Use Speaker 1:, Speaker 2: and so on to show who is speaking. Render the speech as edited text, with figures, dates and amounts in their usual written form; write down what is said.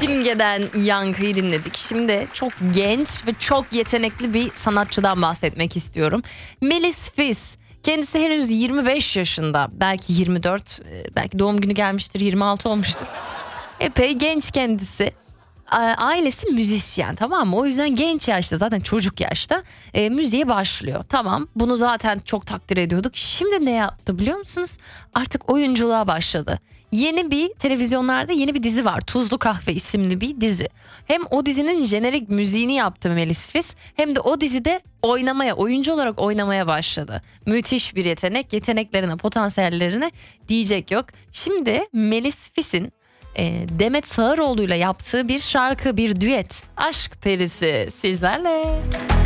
Speaker 1: Simge'den Yankı'yı dinledik. Şimdi çok genç ve çok yetenekli bir sanatçıdan bahsetmek istiyorum. Melis Fis. Kendisi henüz 25 yaşında. Belki 24, belki doğum günü gelmiştir, 26 olmuştur. Epey genç kendisi. Ailesi müzisyen, tamam mı? O yüzden genç yaşta, zaten çocuk yaşta müziğe başlıyor. Tamam, bunu zaten çok takdir ediyorduk. Şimdi ne yaptı biliyor musunuz? Artık oyunculuğa başladı. Yeni bir televizyonlarda yeni bir dizi var. Tuzlu Kahve isimli bir dizi. Hem o dizinin jenerik müziğini yaptı Melis Fis, hem de o dizide oyuncu olarak oynamaya başladı. Müthiş bir yetenek. Yeteneklerine, potansiyellerine diyecek yok. Şimdi Melis Fis'in Demet Sağıroğlu'yla yaptığı bir şarkı, bir düet, Aşk Perisi sizlerle.